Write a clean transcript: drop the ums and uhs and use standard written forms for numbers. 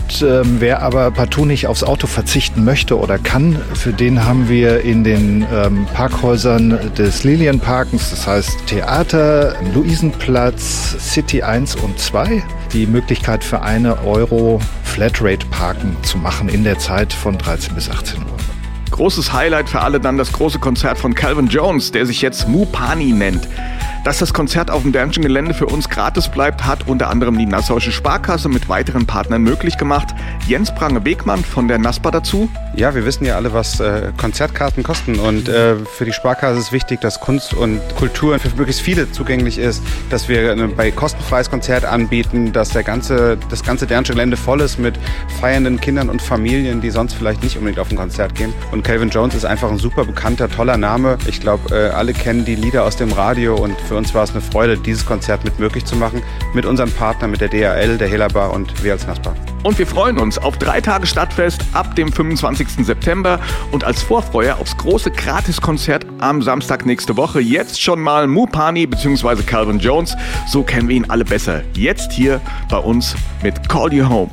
Und wer aber partout nicht aufs Auto verzichten möchte oder kann, für den haben wir in den Parkhäusern des Lilienparkens, das heißt Theater, Luisenplatz, City 1 und 2, die Möglichkeit für 1 Euro Flatrate Parken zu machen in der Zeit von 13 bis 18 Uhr. Großes Highlight für alle dann das große Konzert von Calvin Jones, der sich jetzt Mupani nennt. Dass das Konzert auf dem Dernschen Gelände für uns gratis bleibt, hat unter anderem die Nassauische Sparkasse mit weiteren Partnern möglich gemacht. Jens Prange-Wegmann von der NASPA dazu. Ja, wir wissen ja alle, was Konzertkarten kosten und für die Sparkasse ist wichtig, dass Kunst und Kultur für möglichst viele zugänglich ist, dass wir bei kostenfreies Konzert anbieten, dass das ganze Dernsche Gelände voll ist mit feiernden Kindern und Familien, die sonst vielleicht nicht unbedingt auf ein Konzert gehen. Und Calvin Jones ist einfach ein super bekannter, toller Name. Ich glaube, alle kennen die Lieder aus dem Radio und für uns war es eine Freude, dieses Konzert mit möglich zu machen, mit unseren Partnern, mit der DHL, der Hellerbar und wir als NASPA. Und wir freuen uns auf 3 Tage Stadtfest ab dem 25. September und als Vorfreude aufs große Gratiskonzert am Samstag nächste Woche. Jetzt schon mal Mupani bzw. Calvin Jones, so kennen wir ihn alle besser. Jetzt hier bei uns mit Call You Home.